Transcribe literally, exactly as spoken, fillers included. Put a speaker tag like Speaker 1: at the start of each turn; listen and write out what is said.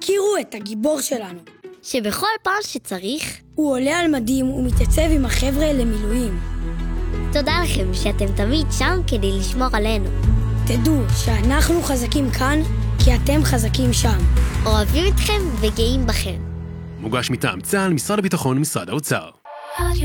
Speaker 1: תכירו את הגיבור שלנו.
Speaker 2: שבכל פעם שצריך,
Speaker 1: הוא עולה על מדים ומתייצב עם החבר'ה למילואים.
Speaker 2: תודה לכם שאתם תמיד שם כדי לשמור עלינו.
Speaker 1: תדעו שאנחנו חזקים כאן, כי אתם חזקים שם.
Speaker 2: אוהבים אתכם וגאים בכם.
Speaker 3: מוגש מטעם צה"ל, משרד הביטחון ומשרד האוצר.